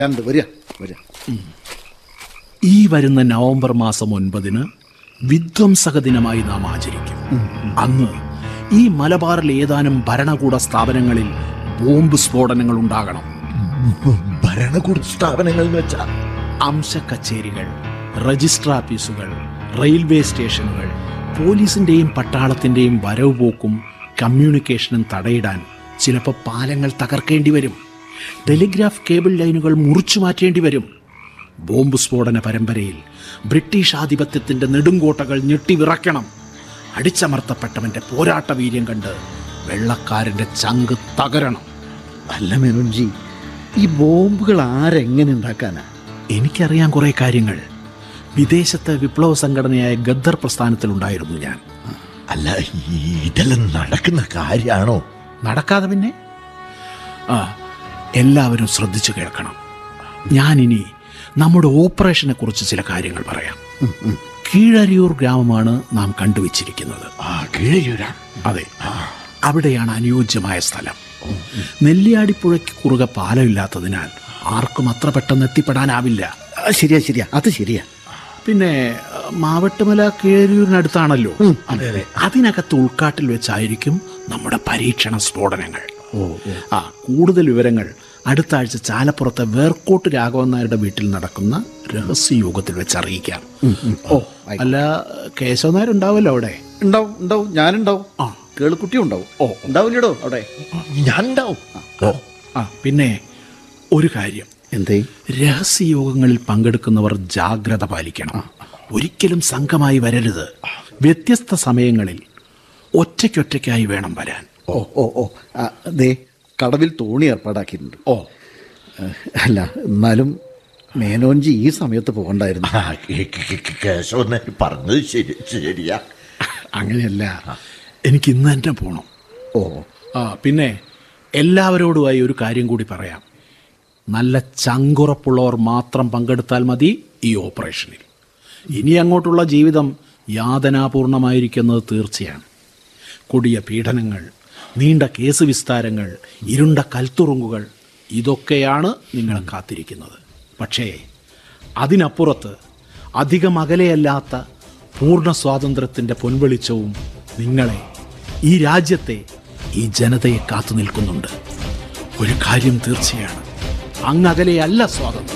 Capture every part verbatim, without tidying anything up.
വരിക വരിക. ഈ വരുന്ന നവംബർ മാസം ഒൻപതിന് വിധ്വംസക ദിനമായി നാം ആചരിക്കും. അന്ന് ഈ മലബാറിൽ ഏതാനും ഭരണകൂട സ്ഥാപനങ്ങളിൽ ബോംബ് സ്ഫോടനങ്ങൾ ഉണ്ടാകണം. ഭരണകൂട സ്ഥാപനങ്ങൾ എന്ന് വെച്ചാൽ അംശ കച്ചേരികൾ, രജിസ്റ്റർ ഓഫീസുകൾ, റെയിൽവേ സ്റ്റേഷനുകൾ, പോലീസിന്റെയും പട്ടാളത്തിന്റെയും വരവ് പോക്കും കമ്മ്യൂണിക്കേഷനും തടയിടാൻ ചിലപ്പോൾ പാലങ്ങൾ തകർക്കേണ്ടി വരും. ടെലിഗ്രാഫ് കേബിൾ ലൈനുകൾ മുറിച്ചു മാറ്റേണ്ടി വരും. ബോംബ് സ്ഫോടന പരമ്പരയിൽ ബ്രിട്ടീഷ് ആധിപത്യത്തിന്റെ നെടുങ്കോട്ടകൾ ഞെട്ടിവിറയ്ക്കണം. അടിച്ചമർത്തപ്പെട്ടവന്റെ പോരാട്ട വീര്യം കണ്ട് വെള്ളക്കാരന്റെ ചങ്ക് തകരണം. അല്ല മേനോൻജി, ഈ ബോംബുകൾ ആരെങ്ങനെ ഉണ്ടാക്കാനാ? എനിക്കറിയാൻ കുറെ കാര്യങ്ങൾ. വിദേശത്തെ വിപ്ലവ സംഘടനയായ ഗദ്ദർ പ്രസ്ഥാനത്തിലുണ്ടായിരുന്നു ഞാൻ. അല്ല, ഇതെല്ലാം നടക്കുന്ന കാര്യമാണോ? നടക്കാതെ പിന്നെ? ആ, എല്ലാവരും ശ്രദ്ധിച്ചു കേൾക്കണം. ഞാനിനി നമ്മുടെ ഓപ്പറേഷനെ കുറിച്ച് ചില കാര്യങ്ങൾ പറയാം. കീഴരിയൂർ ഗ്രാമമാണ് നാം കണ്ടുവച്ചിരിക്കുന്നത്. അതെ, അവിടെയാണ് അനുയോജ്യമായ സ്ഥലം. നെല്ലിയാടിപ്പുഴയ്ക്ക് കുറുകെ പാലമില്ലാത്തതിനാൽ ആർക്കും അത്ര പെട്ടെന്ന് എത്തിപ്പെടാനാവില്ല. ശരിയാ ശരിയാ അത് ശരിയാ. പിന്നെ മാവട്ടുമല കീഴരിയൂരിനടുത്താണല്ലോ. അതിനകത്ത് ഉൾക്കാട്ടിൽ വെച്ചായിരിക്കും നമ്മുടെ പരീക്ഷണ സ്ഫോടനങ്ങൾ. ആ, കൂടുതൽ വിവരങ്ങൾ അടുത്ത ആഴ്ച ചാലപ്പുറത്തെ വേർക്കോട്ട് രാഘവൻ നായരുടെ വീട്ടിൽ നടക്കുന്ന രഹസ്യയോഗത്തിൽ വെച്ച് അറിയിക്കാം. ഓ, അല്ല, കേശവൻ നായർ ഉണ്ടാവല്ലോ അവിടെ? ഉണ്ടാവും ഉണ്ടാവും ഞാനുണ്ടാവും. ആ, കേളുക്കുട്ടിയും ഉണ്ടാവും. ഓ, ഉണ്ടാവില്ലടോ അവിടെ? ഞാനുണ്ടാവും. ആ, പിന്നെ ഒരു കാര്യം. എന്തേ? രഹസ്യയോഗങ്ങളിൽ പങ്കെടുക്കുന്നവർ ജാഗ്രത പാലിക്കണം. ഒരിക്കലും സംഘമായി വരരുത്. വ്യത്യസ്ത സമയങ്ങളിൽ ഒറ്റയ്ക്കൊറ്റയ്ക്കായി വേണം വരാൻ. ഓ ഓ ഓ ദേ കടവിൽ തോണി ഏർപ്പാടാക്കിയിട്ടുണ്ട്. ഓ, അല്ല, എന്നാലും മേനോൻജി ഈ സമയത്ത് പോകണ്ടായിരുന്നു. പറഞ്ഞത് ശരി ശരിയാ. അങ്ങനെയല്ല, എനിക്ക് ഇന്ന് തന്നെ പോകണം. ഓ, ആ, പിന്നെ എല്ലാവരോടുമായി ഒരു കാര്യം കൂടി പറയാം. നല്ല ചങ്കുറപ്പുള്ളവർ മാത്രം പങ്കെടുത്താൽ മതി ഈ ഓപ്പറേഷനിൽ. ഇനി അങ്ങോട്ടുള്ള ജീവിതം യാതനാപൂർണമായിരിക്കുന്നത് തീർച്ചയാണ്. കൊടിയ പീഡനങ്ങൾ, നീണ്ട കേസ് വിസ്താരങ്ങൾ, ഇരുണ്ട കൽത്തുറുങ്കുകൾ, ഇതൊക്കെയാണ് നിങ്ങളെ കാത്തിരിക്കുന്നത്. പക്ഷേ അതിനപ്പുറത്ത് അധികം അകലെയല്ലാത്ത പൂർണ്ണ സ്വാതന്ത്ര്യത്തിൻ്റെ പൊൻവെളിച്ചവും നിങ്ങളെ, ഈ രാജ്യത്തെ, ഈ ജനതയെ കാത്തു നിൽക്കുന്നുണ്ട്. ഒരു കാര്യം തീർച്ചയാണ്, അങ്ങകലെയല്ല സ്വാതന്ത്ര്യം.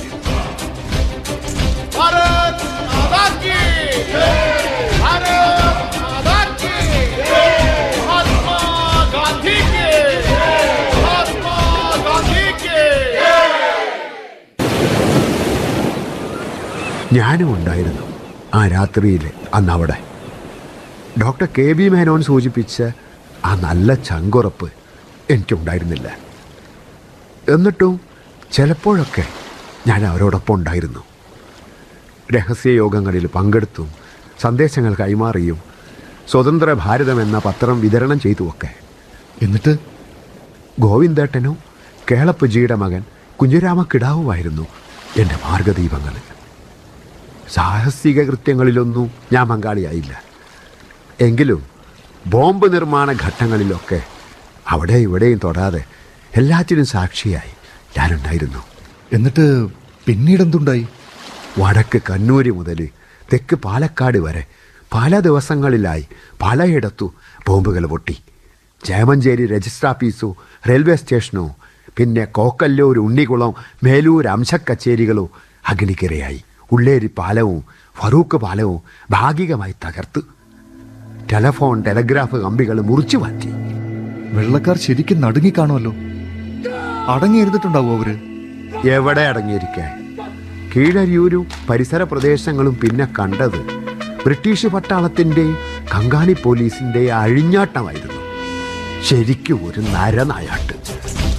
ഞാനും ഉണ്ടായിരുന്നു ആ രാത്രിയിൽ അന്നവിടെ. ഡോക്ടർ കെ ബി മേനോൻ സൂചിപ്പിച്ച ആ നല്ല ചങ്കുറപ്പ് എനിക്കുണ്ടായിരുന്നില്ല. എന്നിട്ടും ചിലപ്പോഴൊക്കെ ഞാൻ അവരോടൊപ്പം ഉണ്ടായിരുന്നു. രഹസ്യയോഗങ്ങളിൽ പങ്കെടുത്തും സന്ദേശങ്ങൾ കൈമാറിയും സ്വതന്ത്ര ഭാരതം എന്ന പത്രം വിതരണം ചെയ്തുമൊക്കെ. എന്നിട്ട് ഗോവിന്ദേട്ടനും കേളപ്പജിയുടെ മകൻ കുഞ്ഞുരാമക്കിടാവുമായിരുന്നു എൻ്റെ മാർഗദീപങ്ങൾ. സാഹസിക കൃത്യങ്ങളിലൊന്നും ഞാൻ പങ്കാളിയായില്ല. എങ്കിലും ബോംബ് നിർമ്മാണ ഘട്ടങ്ങളിലൊക്കെ അവിടെ ഇവിടെയും തൊടാതെ എല്ലാറ്റിനും സാക്ഷിയായി ഞാനുണ്ടായിരുന്നു. എന്നിട്ട് പിന്നീടെന്തുണ്ടായി? വടക്ക് കണ്ണൂര് മുതൽ തെക്ക് പാലക്കാട് വരെ പല ദിവസങ്ങളിലായി പലയിടത്തു ബോംബുകൾ പൊട്ടി. ചേമഞ്ചേരി രജിസ്റ്റർ ഓഫീസോ റെയിൽവേ സ്റ്റേഷനോ പിന്നെ കോക്കല്ലൂർ, ഉണ്ണികുളം, മേലൂർ അംശക്കച്ചേരികളോ അഗ്നിക്കിരയായി. ഉള്ളേരി പാലവും ഫറൂഖ് പാലവും ഭാഗികമായി തകർത്ത്. ടെലഫോൺ ടെലഗ്രാഫ് കമ്പികൾ മുറിച്ചു മാറ്റി. വെള്ളക്കാർ ശരിക്കും നടുങ്ങിക്കാണുമല്ലോ. അടങ്ങിയിരുന്നിട്ടുണ്ടാവും അവര്? എവിടെ അടങ്ങിയിരിക്കാൻ? കീഴരിയൂരും പരിസര പ്രദേശങ്ങളും പിന്നെ കണ്ടത് ബ്രിട്ടീഷ് പട്ടാളത്തിൻ്റെയും കങ്കാണി പോലീസിൻ്റെയും അഴിഞ്ഞാട്ടമായിരുന്നു. ശരിക്കും ഒരു നരനായാട്ട്.